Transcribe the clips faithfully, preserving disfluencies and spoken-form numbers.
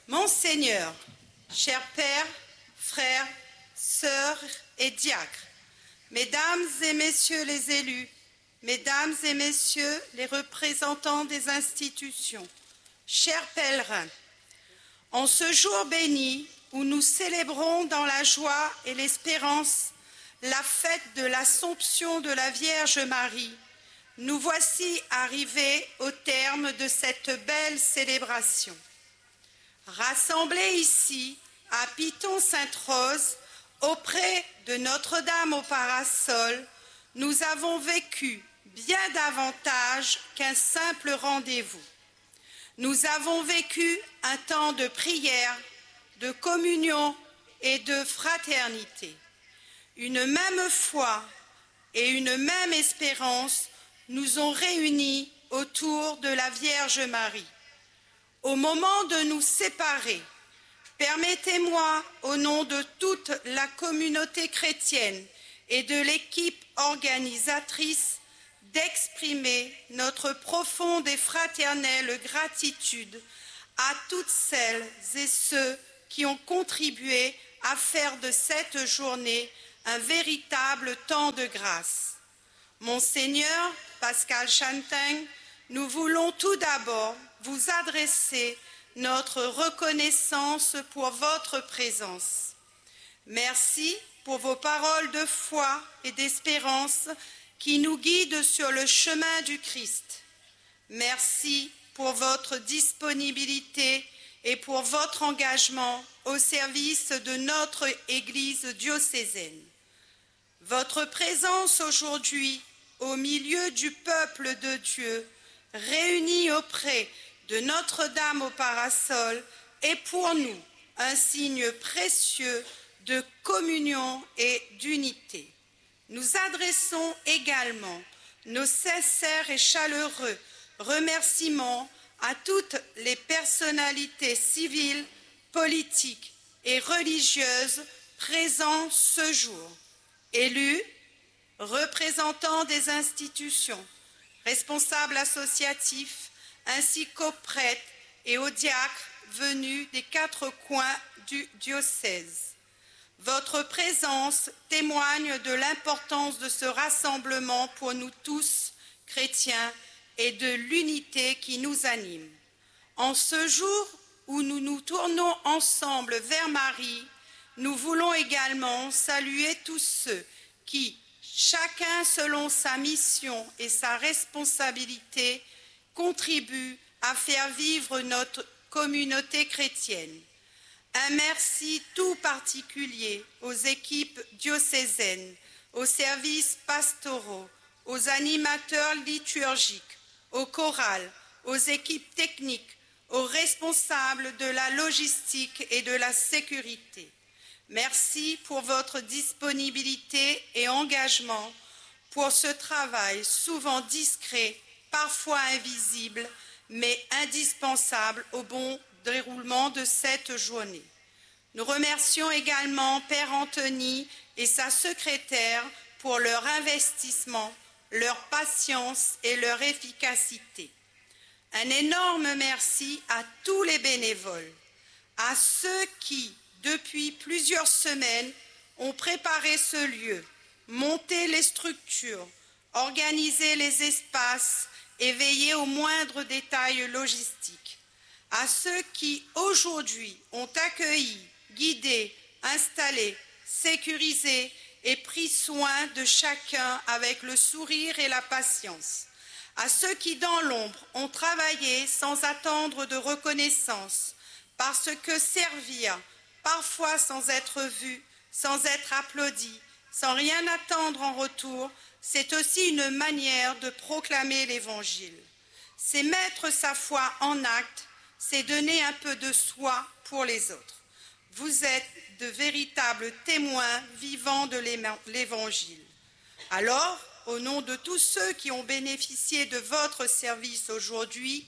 Monseigneur, chers pères, frères, sœurs et diacres, mesdames et messieurs les élus, mesdames et messieurs les représentants des institutions, chers pèlerins, en ce jour béni où nous célébrons dans la joie et l'espérance la fête de l'Assomption de la Vierge Marie, nous voici arrivés au terme de cette belle célébration. Rassemblés ici, à Piton-Sainte-Rose, auprès de Notre-Dame au Parasol, nous avons vécu bien davantage qu'un simple rendez-vous. Nous avons vécu un temps de prière, de communion et de fraternité. Une même foi et une même espérance nous ont réunis autour de la Vierge Marie. Au moment de nous séparer, permettez-moi, au nom de toute la communauté chrétienne et de l'équipe organisatrice, d'exprimer notre profonde et fraternelle gratitude à toutes celles et ceux qui ont contribué à faire de cette journée un véritable temps de grâce. Monseigneur Pascal Chantin, nous voulons tout d'abord vous adresser notre reconnaissance pour votre présence. Merci pour vos paroles de foi et d'espérance qui nous guident sur le chemin du Christ. Merci pour votre disponibilité et pour votre engagement au service de notre Église diocésaine. Votre présence aujourd'hui au milieu du peuple de Dieu, réunis auprès de Notre-Dame au Parasol, est pour nous un signe précieux de communion et d'unité. Nous adressons également nos sincères et chaleureux remerciements à toutes les personnalités civiles, politiques et religieuses présentes ce jour, élus, représentants des institutions, responsables associatifs, ainsi qu'aux prêtres et aux diacres venus des quatre coins du diocèse. Votre présence témoigne de l'importance de ce rassemblement pour nous tous, chrétiens, et de l'unité qui nous anime. En ce jour où nous nous tournons ensemble vers Marie, nous voulons également saluer tous ceux qui, chacun selon sa mission et sa responsabilité, contribuent à faire vivre notre communauté chrétienne. Un merci tout particulier aux équipes diocésaines, aux services pastoraux, aux animateurs liturgiques, aux chorales, aux équipes techniques, aux responsables de la logistique et de la sécurité. Merci pour votre disponibilité et engagement pour ce travail souvent discret, parfois invisible, mais indispensable au bon déroulement de cette journée. Nous remercions également Père Anthony et sa secrétaire pour leur investissement, leur patience et leur efficacité. Un énorme merci à tous les bénévoles, à ceux qui, depuis plusieurs semaines, ont préparé ce lieu, monté les structures, organisé les espaces et veillé aux moindres détails logistiques. À ceux qui, aujourd'hui, ont accueilli, guidé, installé, sécurisé et pris soin de chacun avec le sourire et la patience. À ceux qui, dans l'ombre, ont travaillé sans attendre de reconnaissance, parce que servir, parfois sans être vu, sans être applaudi, sans rien attendre en retour, c'est aussi une manière de proclamer l'Évangile. C'est mettre sa foi en acte, c'est donner un peu de soi pour les autres. Vous êtes de véritables témoins vivants de l'Évangile. Alors, au nom de tous ceux qui ont bénéficié de votre service aujourd'hui,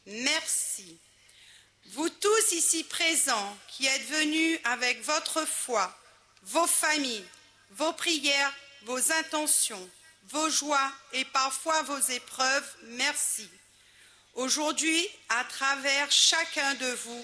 merci. Vous tous ici présents qui êtes venus avec votre foi, vos familles, vos prières, vos intentions, vos joies et parfois vos épreuves, merci. Aujourd'hui, à travers chacun de vous,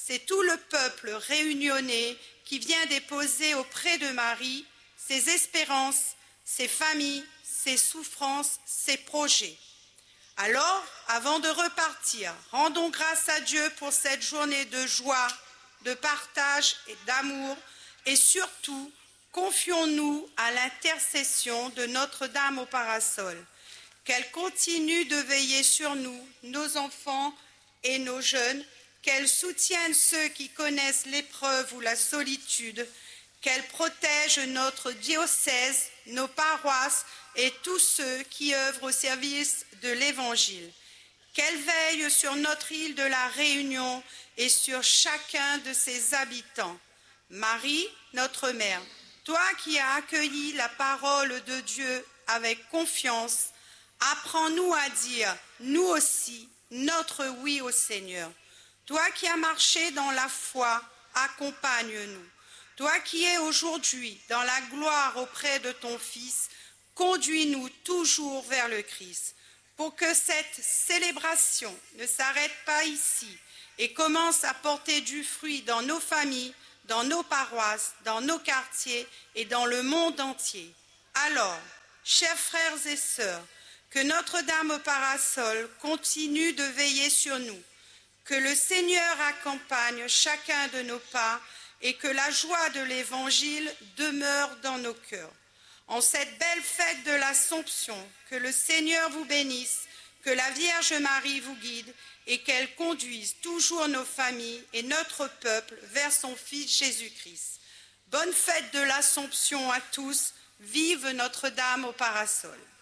c'est tout le peuple réunionné qui vient déposer auprès de Marie ses espérances, ses familles, ses souffrances, ses projets. Alors, avant de repartir, rendons grâce à Dieu pour cette journée de joie, de partage et d'amour, et surtout, confions-nous à l'intercession de Notre-Dame au parasol. Qu'elle continue de veiller sur nous, nos enfants et nos jeunes, qu'elle soutienne ceux qui connaissent l'épreuve ou la solitude, qu'elle protège notre diocèse, nos paroisses et tous ceux qui œuvrent au service de l'Évangile. Qu'elle veille sur notre île de la Réunion et sur chacun de ses habitants. Marie, notre Mère, toi qui as accueilli la parole de Dieu avec confiance, apprends-nous à dire, nous aussi, notre oui au Seigneur. Toi qui as marché dans la foi, accompagne-nous. Toi qui es aujourd'hui dans la gloire auprès de ton Fils, conduis-nous toujours vers le Christ, pour que cette célébration ne s'arrête pas ici et commence à porter du fruit dans nos familles, dans nos paroisses, dans nos quartiers et dans le monde entier. Alors, chers frères et sœurs, que Notre-Dame au parasol continue de veiller sur nous, que le Seigneur accompagne chacun de nos pas et que la joie de l'Évangile demeure dans nos cœurs. En cette belle fête de l'Assomption, que le Seigneur vous bénisse, que la Vierge Marie vous guide et qu'elle conduise toujours nos familles et notre peuple vers son Fils Jésus-Christ. Bonne fête de l'Assomption à tous, vive Notre-Dame au parasol.